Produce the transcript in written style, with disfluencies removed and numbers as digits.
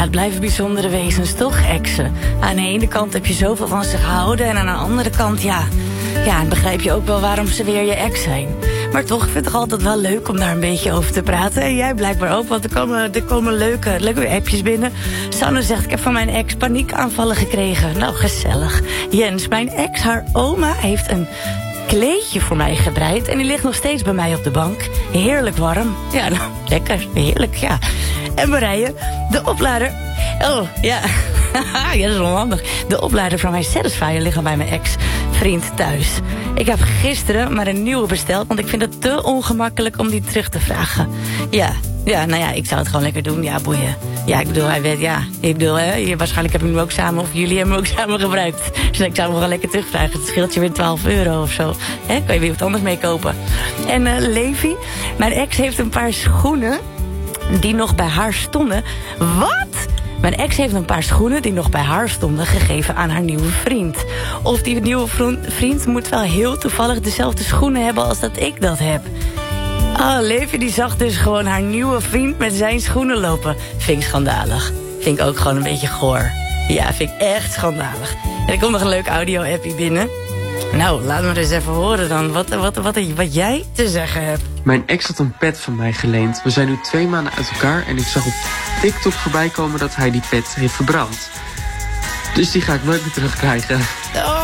het blijven bijzondere wezens, toch, exen? Aan de ene kant heb je zoveel van ze gehouden en aan de andere kant, ja, begrijp je ook wel waarom ze weer je ex zijn. Maar toch, ik vind het toch altijd wel leuk om daar een beetje over te praten. En jij blijkbaar ook, want er komen leuke appjes binnen. Sanne zegt, ik heb van mijn ex paniekaanvallen gekregen. Nou, gezellig. Jens, mijn ex, haar oma, heeft een kleedje voor mij gebreid. En die ligt nog steeds bij mij op de bank. Heerlijk warm. Ja, nou, lekker. Heerlijk, ja. En Marije, de oplader... Oh, ja. Ja, dat is onhandig. De oplader van mijn Satisfyer liggen bij mijn ex-vriend thuis. Ik heb gisteren maar een nieuwe besteld, want ik vind het te ongemakkelijk om die terug te vragen. Ja, nou ja, ik zou het gewoon lekker doen. Ja, boeien. Ja, ik bedoel, hij weet, ja. Ik bedoel, hè, waarschijnlijk hebben we hem ook samen, of jullie hebben hem ook samen gebruikt. Dus ik zou hem gewoon lekker terugvragen. Het scheelt je weer €12 of zo. Hè, kan je weer wat anders mee kopen. En Levi, mijn ex heeft een paar schoenen die nog bij haar stonden. Wat? Mijn ex heeft een paar schoenen die nog bij haar stonden gegeven aan haar nieuwe vriend. Of die nieuwe vriend moet wel heel toevallig dezelfde schoenen hebben als dat ik dat heb. Oh, Levi die zag dus gewoon haar nieuwe vriend met zijn schoenen lopen. Vind ik schandalig. Vind ik ook gewoon een beetje goor. Ja, vind ik echt schandalig. En er komt nog een leuk audio-appie binnen. Nou, laat me eens even horen dan wat jij te zeggen hebt. Mijn ex had een pet van mij geleend. We zijn nu 2 maanden uit elkaar en ik zag op TikTok voorbij komen dat hij die pet heeft verbrand. Dus die ga ik nooit meer terugkrijgen. Oh,